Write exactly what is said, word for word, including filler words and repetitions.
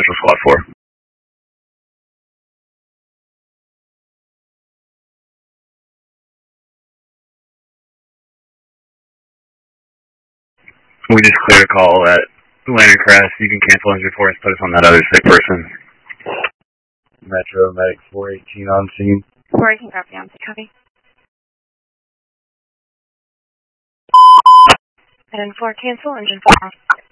Central Squad four. We just cleared a call at Landing Crest. You can cancel engine for us, put us on that other sick person. Metro Medic four eighteen on scene. four eighteen, copy, on scene, copy. And four, cancel, engine four.